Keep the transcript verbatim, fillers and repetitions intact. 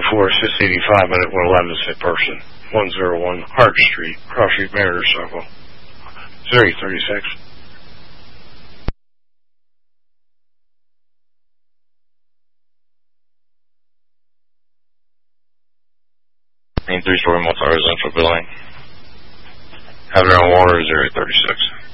four six eighty-five, minute one eleven, sit person. one oh one Hart Street, Cross Street, Mariners Circle. zero eight thirty-six. Main three-story multi-residential building. Having on water, zero eight thirty-six.